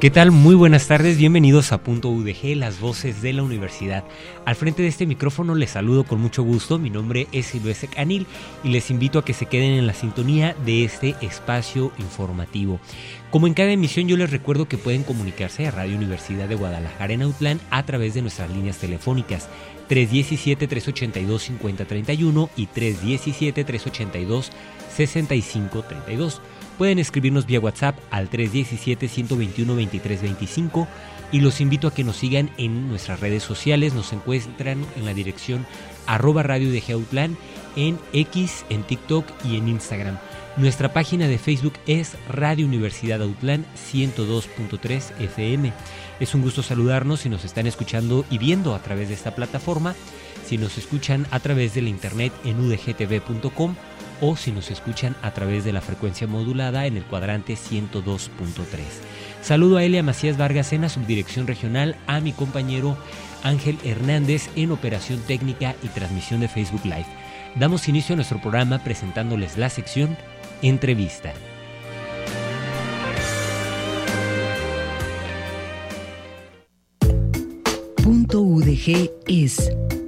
¿Qué tal? Muy buenas tardes, bienvenidos a Punto UDG, las voces de la universidad. Al frente de este micrófono les saludo con mucho gusto, mi nombre es Silvestre Canil y les invito a que se queden en la sintonía de este espacio informativo. Como en cada emisión, yo les recuerdo que pueden comunicarse a Radio Universidad de Guadalajara en Autlán a través de nuestras líneas telefónicas 317-382-5031 y 317-382-6532. Pueden escribirnos vía WhatsApp al 317-121-2325 y los invito a que nos sigan en nuestras redes sociales. Nos encuentran en la dirección @Radio UDG Autlán, en X, en TikTok y en Instagram. Nuestra página de Facebook es Radio Universidad Autlán 102.3 FM. Es un gusto saludarnos si nos están escuchando y viendo a través de esta plataforma, si nos escuchan a través de la internet en udgtv.com o si nos escuchan a través de la frecuencia modulada en el cuadrante 102.3. Saludo a Elia Macías Vargas en la subdirección regional, a mi compañero Ángel Hernández en operación técnica y transmisión de Facebook Live. Damos inicio a nuestro programa presentándoles la sección Entrevista. Punto UDG es